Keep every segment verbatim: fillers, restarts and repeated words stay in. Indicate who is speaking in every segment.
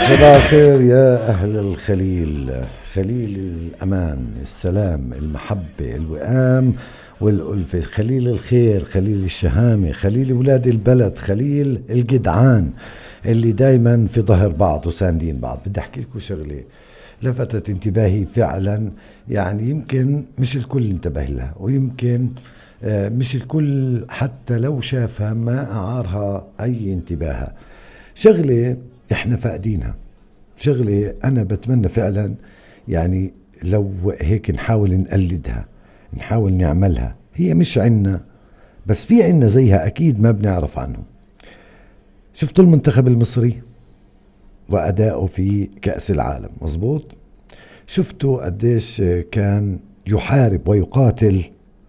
Speaker 1: صباح الخير يا أهل الخليل، خليل الأمان، السلام، المحبة، الوئام والألفة، خليل الخير، خليل الشهامة، خليل ولاد البلد، خليل الجدعان اللي دايما في ظهر بعض وساندين بعض. بدي أحكي لكم شغلة لفتت انتباهي فعلا، يعني يمكن مش الكل انتبه لها، ويمكن مش الكل حتى لو شافها ما أعارها أي انتباه. شغلة احنا فاقدينها، شغلة انا بتمنى فعلا يعني لو هيك نحاول نقلدها، نحاول نعملها. هي مش عنا بس في عنا زيها اكيد ما بنعرف عنهم. شفتوا المنتخب المصري واداؤه في كأس العالم؟ مزبوط. شفتوا قديش كان يحارب ويقاتل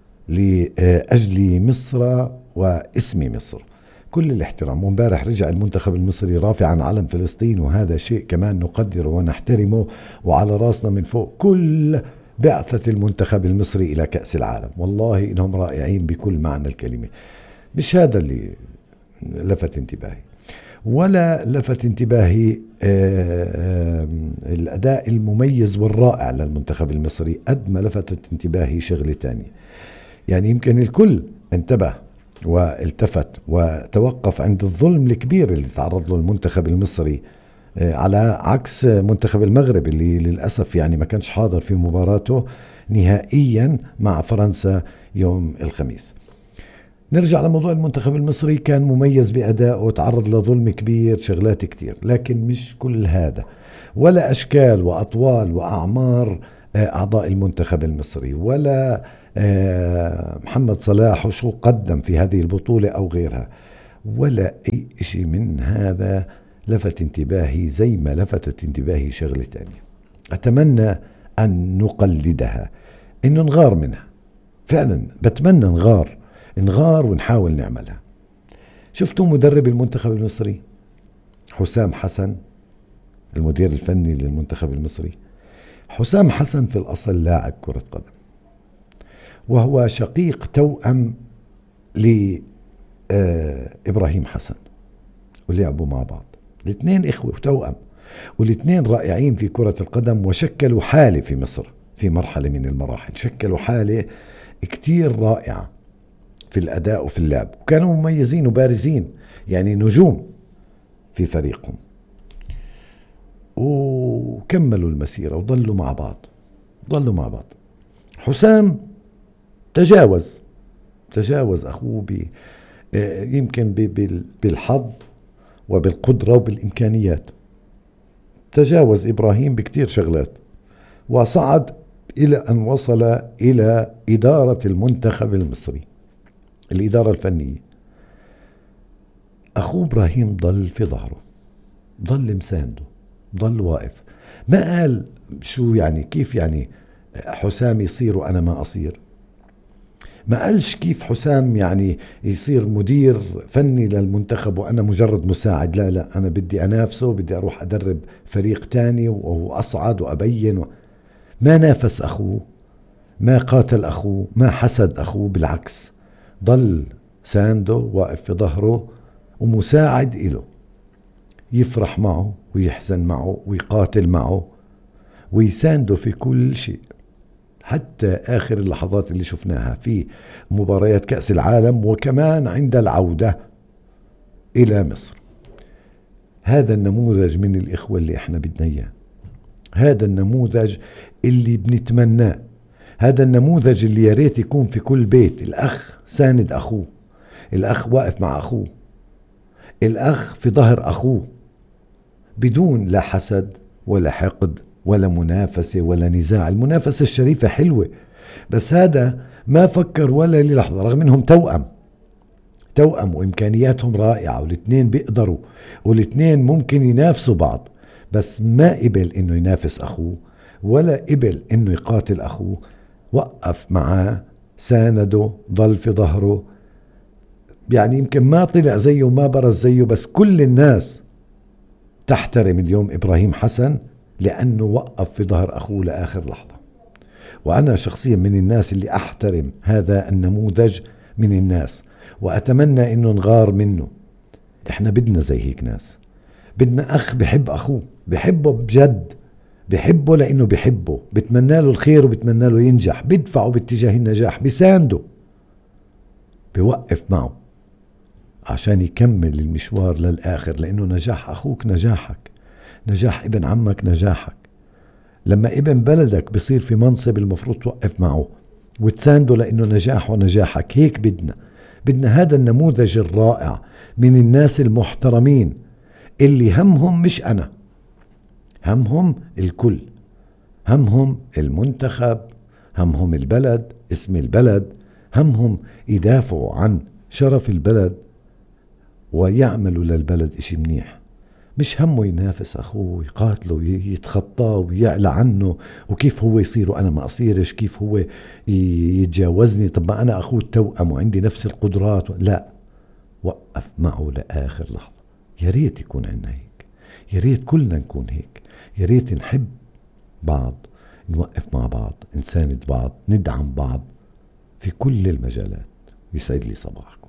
Speaker 1: لأجل مصر واسم مصر، كل الاحترام. ومبارح رجع المنتخب المصري رافعا علم فلسطين، وهذا شيء كمان نقدره ونحترمه، وعلى راسنا من فوق كل بعثة المنتخب المصري إلى كأس العالم. والله إنهم رائعين بكل معنى الكلمة. مش هذا اللي لفت انتباهي، ولا لفت انتباهي الأداء المميز والرائع للمنتخب المصري، قد ما لفتت انتباهي شغلة تانية. يعني يمكن الكل انتبه والتفت وتوقف عند الظلم الكبير اللي تعرض له المنتخب المصري، على عكس منتخب المغرب اللي للأسف يعني ما كانش حاضر في مباراته نهائيا مع فرنسا يوم الخميس. نرجع لموضوع المنتخب المصري، كان مميز بأدائه، تعرض لظلم كبير، شغلات كتير، لكن مش كل هذا، ولا أشكال وأطوال وأعمار أعضاء المنتخب المصري، ولا محمد صلاح وشو قدم في هذه البطولة أو غيرها، ولا أي شيء من هذا لفت انتباهي زي ما لفتت انتباهي شغلة تانية. أتمنى أن نقلدها، إنه نغار منها فعلا. بتمنى نغار نغار ونحاول نعملها. شفتوا مدرب المنتخب المصري حسام حسن، المدير الفني للمنتخب المصري؟ حسام حسن في الأصل لاعب كرة قدم، وهو شقيق توأم لإبراهيم حسن، ولعبوا مع بعض الاثنين إخوة وتوأم، والاثنين رائعين في كرة القدم، وشكلوا حالة في مصر في مرحلة من المراحل، شكلوا حالة كتير رائعة في الأداء وفي اللعب، وكانوا مميزين وبارزين، يعني نجوم في فريقهم، وكملوا المسيرة وظلوا مع بعض ظلوا مع بعض. حسام تجاوز تجاوز أخوه ب يمكن بالحظ وبالقدرة وبالإمكانيات، تجاوز إبراهيم بكتير شغلات، وصعد إلى أن وصل إلى إدارة المنتخب المصري، الإدارة الفنية. أخوه إبراهيم ضل في ظهره، ضل مسانده، ضل واقف. ما قال شو يعني كيف يعني حسام يصير وأنا ما أصير، ما قالش كيف حسام يعني يصير مدير فني للمنتخب وأنا مجرد مساعد. لا لا، أنا بدي أنافسه، بدي أروح أدرب فريق تاني وهو أصعد وأبين و... ما نافس أخوه، ما قاتل أخوه، ما حسد أخوه، بالعكس ضل سانده، واقف في ظهره ومساعد إله، يفرح معه ويحزن معه ويقاتل معه ويسانده في كل شيء، حتى آخر اللحظات اللي شفناها في مباريات كأس العالم، وكمان عند العودة إلى مصر. هذا النموذج من الإخوة اللي احنا بدنا إياه، هذا النموذج اللي بنتمناه، هذا النموذج اللي ياريت يكون في كل بيت. الأخ ساند أخوه، الأخ واقف مع أخوه، الأخ في ظهر أخوه، بدون لا حسد ولا حقد ولا منافسة ولا نزاع. المنافسة الشريفة حلوة، بس هذا ما فكر ولا للحظة، رغم انهم توأم توأم وإمكانياتهم رائعة، والاثنين بيقدروا، والاثنين ممكن ينافسوا بعض، بس ما قبل انه ينافس أخوه ولا قبل انه يقاتل أخوه. وقف معاه، سانده، ضل في ظهره. يعني يمكن ما طلع زيه، ما برز زيه، بس كل الناس تحترم اليوم إبراهيم حسن لأنه وقف في ظهر أخوه لآخر لحظة. وأنا شخصيا من الناس اللي أحترم هذا النموذج من الناس، وأتمنى إنه نغار منه. إحنا بدنا زي هيك ناس، بدنا أخ بحب أخوه، بحبه بجد، بحبه لأنه بحبه، بتمنى له الخير وبتمنى له ينجح، بدفعه باتجاه النجاح، بسانده، بوقف معه عشان يكمل المشوار للآخر، لأنه نجاح أخوك نجاحك، نجاح ابن عمك نجاحك. لما ابن بلدك بصير في منصب المفروض توقف معه وتسانده لأنه نجاحه نجاحك. هيك بدنا بدنا هذا النموذج الرائع من الناس المحترمين اللي همهم مش أنا، همهم الكل، همهم المنتخب، همهم البلد، اسم البلد، همهم يدافعوا عن شرف البلد ويعملوا للبلد اشي منيح. مش همه ينافس أخوه، يقاتله ويتخطاه ويعلى عنه، وكيف هو يصير وأنا ما أصيرش، كيف هو يتجاوزني، طب ما أنا أخوه التوأم وعندي نفس القدرات. لا، وقف معه لآخر لحظة. يا ريت يكون عنا هيك، يا ريت كلنا نكون هيك، يا ريت نحب بعض، نوقف مع بعض، نساند بعض، ندعم بعض في كل المجالات. يسعد لي صباحك.